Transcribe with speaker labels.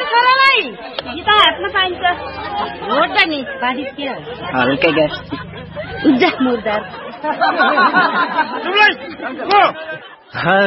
Speaker 1: गीता हातमा पाइन्छ हो त नि बाधित के
Speaker 2: हल्का ग्यास
Speaker 1: मुर्दार